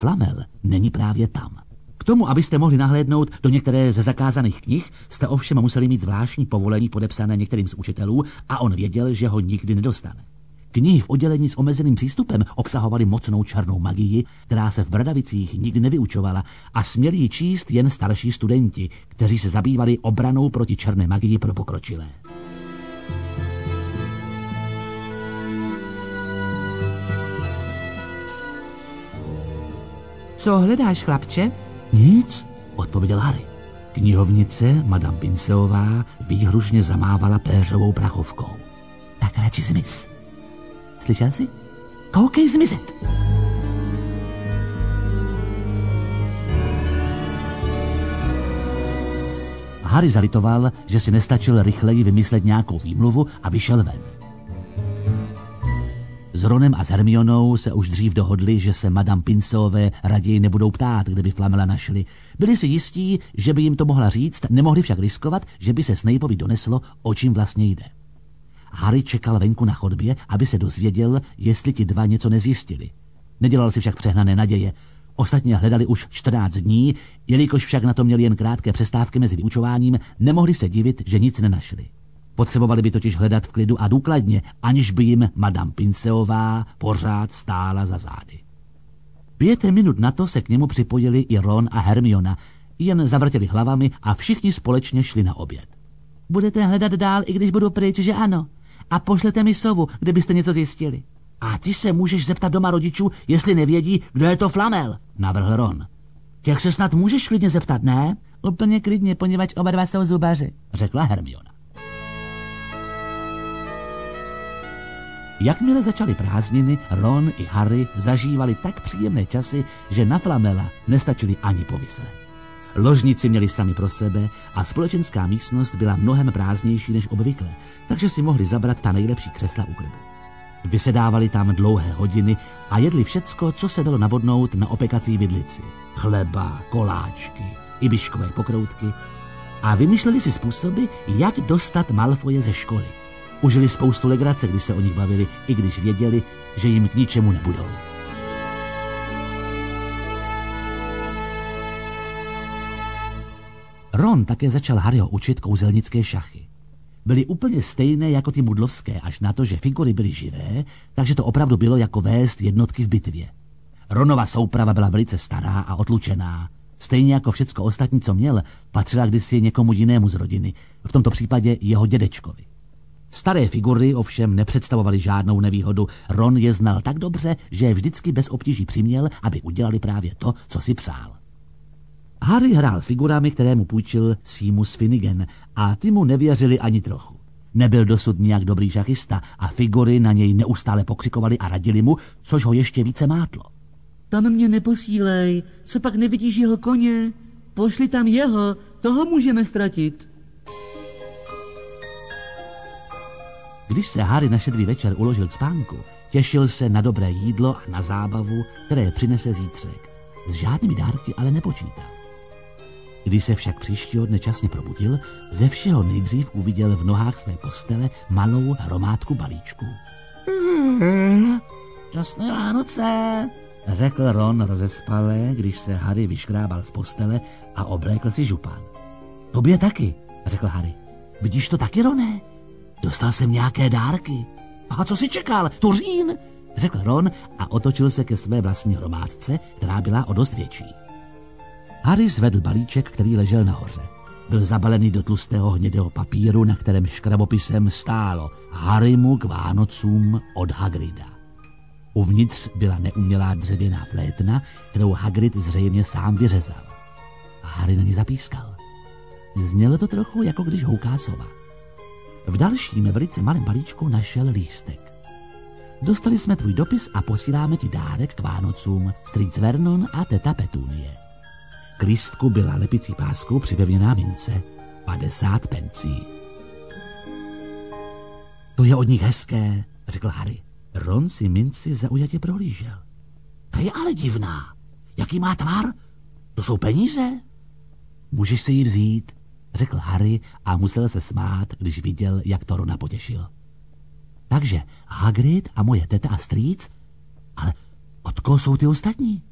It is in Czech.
Flamel není právě tam. K tomu, abyste mohli nahlédnout do některé ze zakázaných knih, jste ovšem museli mít zvláštní povolení podepsané některým z učitelů a on věděl, že ho nikdy nedostane. Knihy v oddělení s omezeným přístupem obsahovaly mocnou černou magii, která se v Bradavicích nikdy nevyučovala a směli ji číst jen starší studenti, kteří se zabývali obranou proti černé magii pro pokročilé. Co hledáš, chlapče? Nic, odpověděl Harry. Knihovnice, madame Pinceová, výhružně zamávala péřovou prachovkou. Tak radši zmiz. Slyšel jsi? Koukej zmizet! Harry zalitoval, že si nestačil rychleji vymyslet nějakou výmluvu a vyšel ven. S Ronem a s Hermionou se už dřív dohodli, že se madame Pinceové raději nebudou ptát, kde by Flamela našli. Byli si jistí, že by jim to mohla říct, nemohli však riskovat, že by se Snapeovi doneslo, o čím vlastně jde. Harry čekal venku na chodbě, aby se dozvěděl, jestli ti dva něco nezjistili. Nedělal si však přehnané naděje. Ostatně hledali už 14 dní, jelikož však na to měli jen krátké přestávky mezi vyučováním, nemohli se divit, že nic nenašli. Potřebovali by totiž hledat v klidu a důkladně, aniž by jim madame Pinceová pořád stála za zády. 5 minut na to se k němu připojili i Ron a Hermiona, jen zavrtěli hlavami a všichni společně šli na oběd. Budete hledat dál, i když budu pryč, že ano? A pošlete mi sovu, kdybyste něco zjistili. A ty se můžeš zeptat doma rodičů, jestli nevědí, kdo je to Flamel, navrhl Ron. Těch se snad můžeš klidně zeptat, ne? Úplně klidně, poněvadž oba dva jsou zubaři, řekla Hermiona. Jakmile začaly prázdniny, Ron i Harry zažívali tak příjemné časy, že na Flamela nestačili ani povyslet. Ložnici měli sami pro sebe a společenská místnost byla mnohem prázdnější než obvykle, takže si mohli zabrat ta nejlepší křesla u krbu. Vysedávali tam dlouhé hodiny a jedli všecko, co se dalo nabodnout na opekací vidlici. Chleba, koláčky, i biškové pokroutky a vymýšleli si způsoby, jak dostat Malfoje ze školy. Užili spoustu legrace, když se o nich bavili, i když věděli, že jim k ničemu nebudou. Ron také začal Harryho učit kouzelnické šachy. Byly úplně stejné jako ty mudlovské, až na to, že figury byly živé, takže to opravdu bylo jako vést jednotky v bitvě. Ronova souprava byla velice stará a otlučená. Stejně jako všecko ostatní, co měl, patřila kdysi někomu jinému z rodiny, v tomto případě jeho dědečkovi. Staré figury ovšem nepředstavovaly žádnou nevýhodu. Ron je znal tak dobře, že je vždycky bez obtíží přiměl, aby udělali právě to, co si přál. Harry hrál s figurami, které mu půjčil Seamus Finnegan, a ty mu nevěřili ani trochu. Nebyl dosud nijak dobrý šachista a figury na něj neustále pokřikovali a radili mu, což ho ještě více mátlo. Tam mě neposílej, co pak nevidíš jeho koně? Pošli tam jeho, toho můžeme ztratit. Když se Harry na štědrý večer uložil k spánku, těšil se na dobré jídlo a na zábavu, které přinese zítřek. S žádnými dárky ale nepočítal. Když se však příštího dne časně probudil, ze všeho nejdřív uviděl v nohách své postele malou hromádku balíčků. Šťastné Vánoce, řekl Ron rozespale, když se Harry vyškrábal z postele a oblékl si župan. Tobě taky, řekl Harry. Vidíš to taky, Roné? Dostal jsem nějaké dárky. A co jsi čekal? Tuřín? Řekl Ron a otočil se ke své vlastní hromádce, která byla o dost větší. Harry zvedl balíček, který ležel nahoře. Byl zabalený do tlustého hnědého papíru, na kterém škrabopisem stálo Harrymu k Vánocům od Hagrida. Uvnitř byla neumělá dřevěná flétna, kterou Hagrid zřejmě sám vyřezal. Harry na ní zapískal. Znělo to trochu, jako když houká sova. V dalším velice malém balíčku našel lístek. Dostali jsme tvůj dopis a posíláme ti dárek k Vánocům, strýc Vernon a teta Petunie. K lístku byla lepicí páskou připevněná mince, 50 pencí. To je od nich hezké, řekl Harry. Ron si minci zaujatě prohlížel. Ta je ale divná. Jaký má tvar? To jsou peníze? Můžeš si ji vzít, řekl Harry a musel se smát, když viděl, jak to Rona potěšil. Takže Hagrid a moje teta a strýc? Ale od koho jsou ty ostatní?